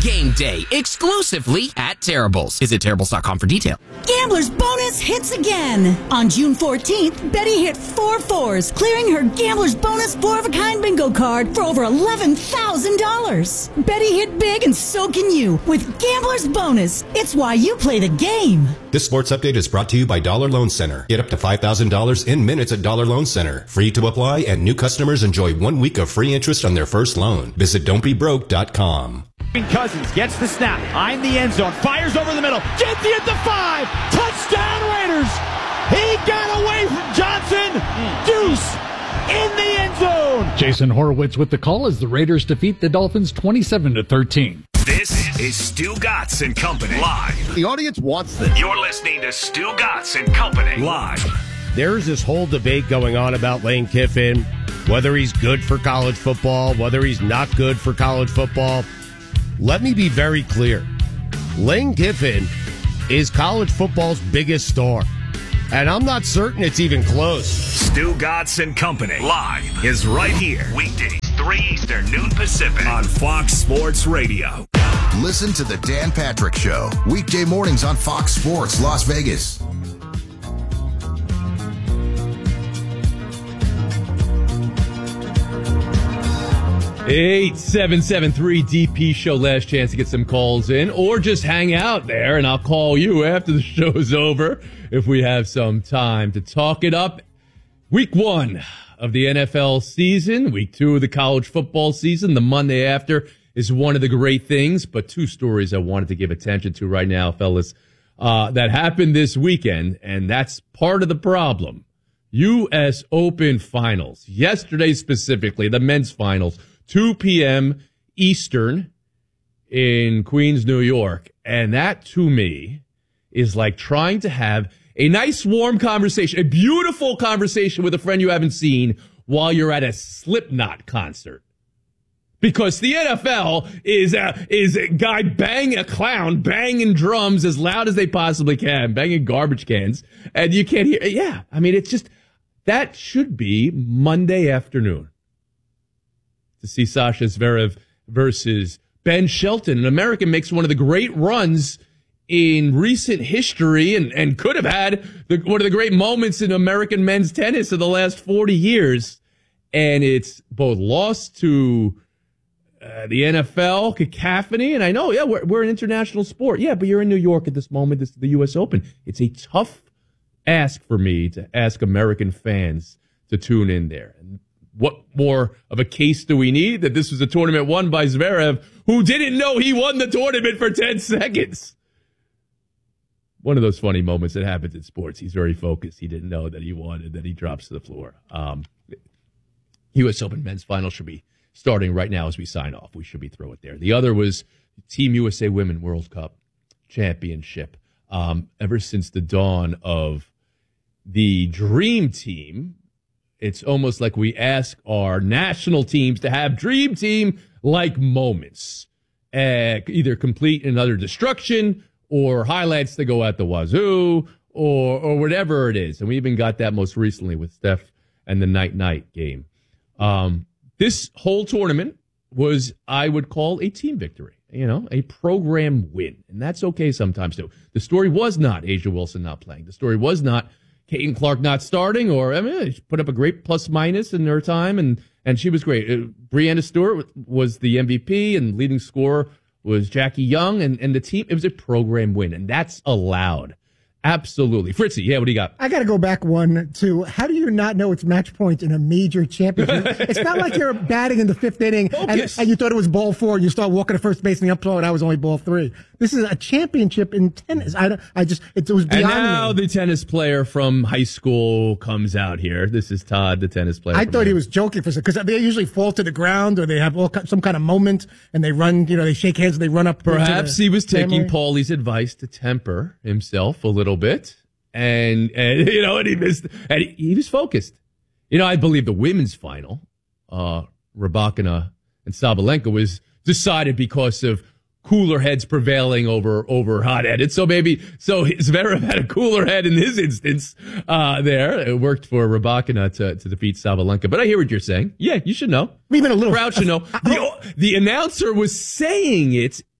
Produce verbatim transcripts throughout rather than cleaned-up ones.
game day exclusively at Terrible's. Visit Terrible's dot com for detail. Gambler's Bonus hits again. On June fourteenth, Betty hit four fours, clearing her Gambler's Bonus four-of-a-kind bingo card for over eleven thousand dollars. Betty hit big and so can you with Gambler's Bonus. It's why you play the game. This sports update is brought to you by Dollar Loan Center. Get up to five thousand dollars in minutes at Dollar Loan Center. Free to apply, and new customers enjoy one week of free interest on their first loan. Visit don't be broke dot com. Cousins gets the snap, behind the end zone, fires over the middle, Jenty at the five, touchdown Raiders! He got away from Johnson, Deuce in the end zone! Jason Horowitz with the call as the Raiders defeat the Dolphins twenty-seven to thirteen. This is Stu Gatz and Company live. The audience wants this. You're listening to Stu Gatz and Company live. There's this whole debate going on about Lane Kiffin, whether he's good for college football, whether he's not good for college football. Let me be very clear. Lane Kiffin is college football's biggest star, and I'm not certain it's even close. Stu Gatz and Company live is right here. Weekdays, three Eastern, noon Pacific on Fox Sports Radio. Listen to the Dan Patrick Show, weekday mornings on Fox Sports Las Vegas. eight seven seven three D P show, last chance to get some calls in, or just hang out there and I'll call you after the show's over if we have some time to talk it up. Week one of the N F L season, week two of the college football season, the Monday after is one of the great things, but two stories I wanted to give attention to right now, fellas, uh, that happened this weekend, and that's part of the problem. U S Open finals, yesterday specifically, the men's finals, two p.m. Eastern in Queens, New York. And that, to me, is like trying to have a nice, warm conversation, a beautiful conversation with a friend you haven't seen while you're at a Slipknot concert. Because the N F L is a, is a guy banging a clown, banging drums as loud as they possibly can, banging garbage cans, and you can't hear. Yeah, I mean, it's just, that should be Monday afternoon. To see Sasha Zverev versus Ben Shelton. An American makes one of the great runs in recent history and, and could have had the, one of the great moments in American men's tennis of the last forty years. And it's both lost to uh, the N F L, cacophony. And I know, yeah, we're, we're an international sport. Yeah, but you're in New York at this moment. This is the U S Open. It's a tough ask for me to ask American fans to tune in there. And what more of a case do we need that this was a tournament won by Zverev, who didn't know he won the tournament for ten seconds? One of those funny moments that happens in sports. He's very focused. He didn't know that he won, and then he drops to the floor. Um, U S Open men's final should be starting right now as we sign off. We should be throw it there. The other was Team U S A Women World Cup Championship. Um, ever since the dawn of the Dream Team, it's almost like we ask our national teams to have Dream Team-like moments, uh, either complete another destruction or highlights that go out the wazoo or or whatever it is. And we even got that most recently with Steph and the night-night game. Um, this whole tournament was, I would call, a team victory, you know, a program win. And that's okay sometimes, too. The story was not A'ja Wilson not playing. The story was not Caitlin Clark not starting, or, I mean, she put up a great plus-minus in her time, and, and she was great. Uh, Breanna Stewart was the M V P, and leading scorer was Jackie Young, and, and the team, it was a program win, and that's allowed. Absolutely. Fritzy, yeah, what do you got? I got to go back one to, how do you not know it's match point in a major championship? It's not like you're batting in the fifth inning and, and you thought it was ball four and you start walking to first base and the upthrow and I was only ball three. This is a championship in tennis. I, I just, it, it was beyond And now me. the tennis player from high school comes out here. This is Todd, the tennis player. I thought here. he was joking for a second, because they usually fall to the ground or they have all, some kind of moment and they run, you know, they shake hands and they run up. Perhaps he was taking family. Paulie's advice to temper himself a little bit. And, and you know, and he missed, and he, he was focused. You know, I believe the women's final, uh, Rybakina and Sabalenka, was decided because of cooler heads prevailing over, over hot-headed. So maybe, so Zverev had a cooler head in his instance, uh, there. It worked for Rybakina to, to defeat Sabalenka. But I hear what you're saying. Yeah, you should know. Even a little. Crowd should know. The, the announcer was saying it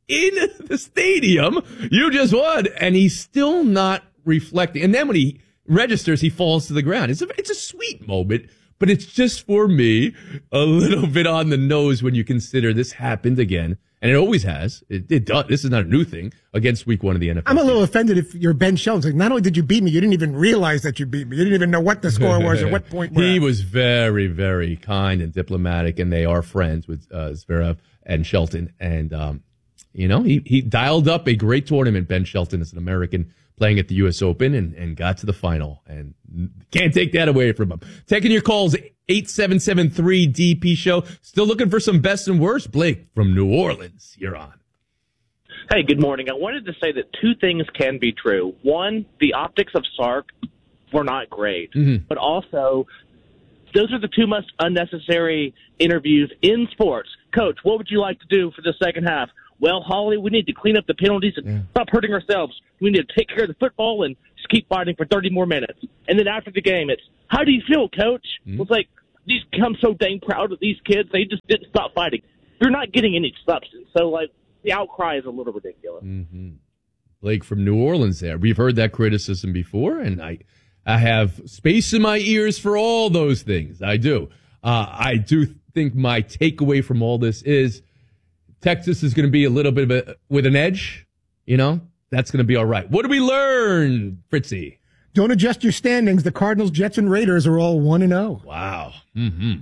in the stadium. You just won. And he's still not reflecting. And then when he registers, he falls to the ground. It's a, it's a sweet moment, but it's just for me a little bit on the nose when you consider this happened again. And it always has. It, it does. This is not a new thing against week one of the N F L. I'm a little offended if you're Ben Shelton. Like, not only did you beat me, you didn't even realize that you beat me. You didn't even know what the score was or what point. He was very, very kind and diplomatic, and they are friends with uh, Zverev and Shelton. And, um, you know, he, he dialed up a great tournament, Ben Shelton, as an American playing at the U S Open, and, and got to the final. And can't take that away from him. Taking your calls, eight seven seven three D P show. Still looking for some best and worst. Blake from New Orleans, you're on. Hey, good morning. I wanted to say that two things can be true. One, the optics of Sark were not great. Mm-hmm. But also, those are the two most unnecessary interviews in sports. Coach, what would you like to do for the second half? Well, Holly, we need to clean up the penalties and yeah. stop hurting ourselves. We need to take care of the football and just keep fighting for thirty more minutes. And then after the game, it's, how do you feel, Coach? Mm-hmm. It's like, these, I'm so dang proud of these kids. They just didn't stop fighting. You're not getting any substance. So, like, the outcry is a little ridiculous. Mm-hmm. Blake from New Orleans there. We've heard that criticism before, and I I have space in my ears for all those things. I do. Uh, I do think my takeaway from all this is Texas is going to be a little bit of a, with an edge, you know? That's going to be all right. What did we learn, Fritzy? Don't adjust your standings. The Cardinals, Jets, and Raiders are all one and oh. Wow. Mm-hmm.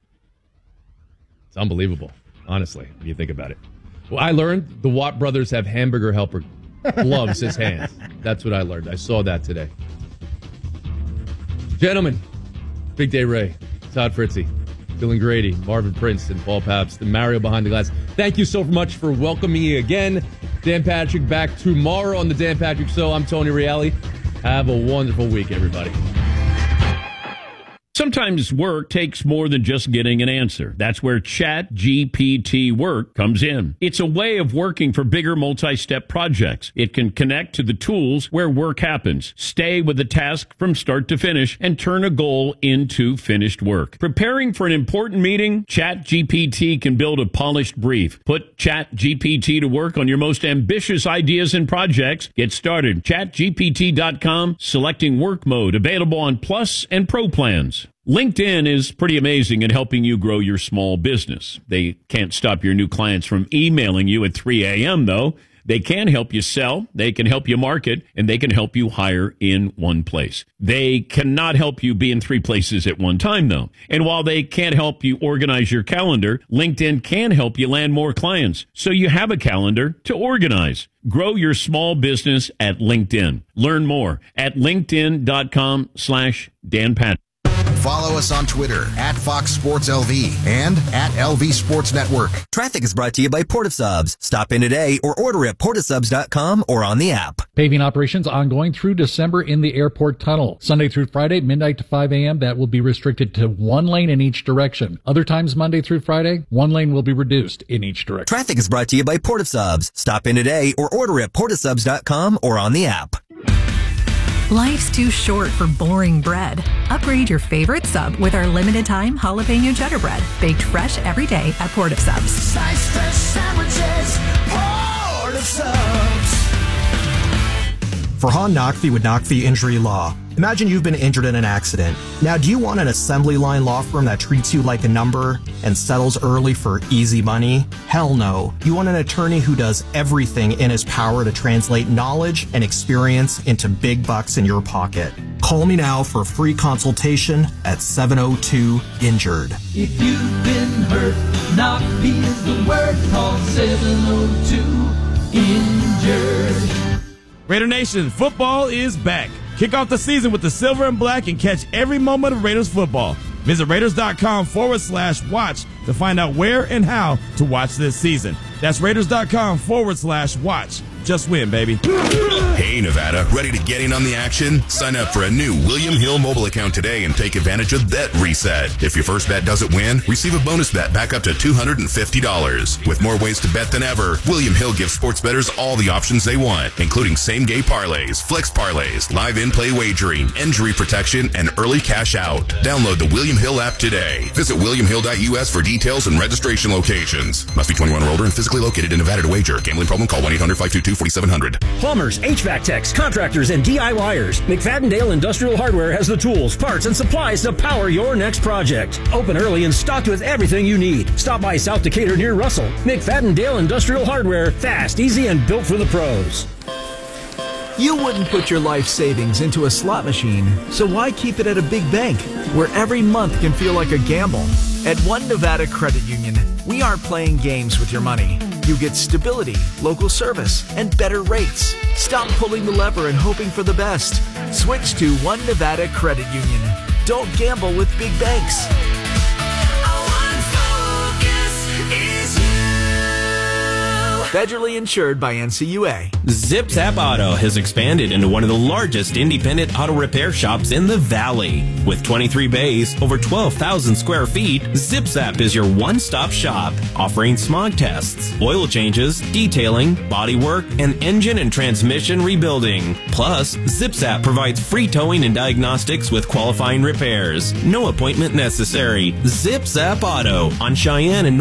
It's unbelievable, honestly, when you think about it. Well, I learned the Watt brothers have hamburger helper gloves as hands. That's what I learned. I saw that today. Gentlemen, Big Day Ray, Todd Fritzy, Dylan Grady, Marvin Prince, and Paul Pabst, and Mario behind the glass. Thank you so much for welcoming me again. Dan Patrick back tomorrow on the Dan Patrick Show. I'm Tony Reale. Have a wonderful week, everybody. Sometimes work takes more than just getting an answer. That's where Chat G P T Work comes in. It's a way of working for bigger multi-step projects. It can connect to the tools where work happens, stay with the task from start to finish, and turn a goal into finished work. Preparing for an important meeting? Chat G P T can build a polished brief. Put Chat G P T to work on your most ambitious ideas and projects. Get started. chat G P T dot com, selecting work mode, available on Plus and Pro plans. LinkedIn is pretty amazing at helping you grow your small business. They can't stop your new clients from emailing you at three a.m., though. They can help you sell, they can help you market, and they can help you hire in one place. They cannot help you be in three places at one time, though. And while they can't help you organize your calendar, LinkedIn can help you land more clients, so you have a calendar to organize. Grow your small business at LinkedIn. Learn more at linkedin.com slash Dan Patrick. Follow us on Twitter at Fox Sports L V and at L V Sports Network. Traffic is brought to you by Portasubs. Stop in today or order at portasubs dot com or on the app. Paving operations ongoing through December in the airport tunnel. Sunday through Friday, midnight to five a.m. That will be restricted to one lane in each direction. Other times, Monday through Friday, one lane will be reduced in each direction. Traffic is brought to you by Portasubs. Stop in today or order at portasubs dot com or on the app. Life's too short for boring bread. Upgrade your favorite sub with our limited-time jalapeno cheddar bread, baked fresh every day at Port of Subs. Sliced fresh sandwiches, Port of Subs. Farhan Naqvi with Naqvi Injury Law. Imagine you've been injured in an accident. Now, do you want an assembly line law firm that treats you like a number and settles early for easy money? Hell no. You want an attorney who does everything in his power to translate knowledge and experience into big bucks in your pocket. Call me now for a free consultation at seven oh two injured. If you've been hurt, Naqvi is the word. Call seven oh two injured. Raider Nation, football is back. Kick off the season with the silver and black and catch every moment of Raiders football. Visit Raiders.com forward slash watch to find out where and how to watch this season. That's Raiders.com forward slash watch. Just win, baby. Hey, Nevada, ready to get in on the action? Sign up for a new William Hill mobile account today and take advantage of Bet Reset. If your first bet doesn't win, receive a bonus bet back up to two hundred fifty dollars. With more ways to bet than ever, William Hill gives sports bettors all the options they want, including same-game parlays, flex parlays, live in-play wagering, injury protection, and early cash out. Download the William Hill app today. Visit william hill dot u s for details. details and registration locations. Must be twenty-one or older and physically located in Nevada to wager. Gambling problem? Call one eight hundred five two two four seven zero zero. Plumbers, H V A C techs, contractors, and DIYers. McFadden-Dale Industrial Hardware has the tools, parts, and supplies to power your next project. Open early and stocked with everything you need. Stop by South Decatur near Russell. McFadden-Dale Industrial Hardware. Fast, easy, and built for the pros. You wouldn't put your life savings into a slot machine, so why keep it at a big bank where every month can feel like a gamble? At One Nevada Credit Union, we aren't playing games with your money. You get stability, local service, and better rates. Stop pulling the lever and hoping for the best. Switch to One Nevada Credit Union. Don't gamble with big banks. Federally insured by N C U A. Zip Zap Auto has expanded into one of the largest independent auto repair shops in the Valley. With twenty-three bays, over twelve thousand square feet, Zip Zap is your one-stop shop, offering smog tests, oil changes, detailing, bodywork, and engine and transmission rebuilding. Plus, Zip Zap provides free towing and diagnostics with qualifying repairs. No appointment necessary. Zip Zap Auto on Cheyenne and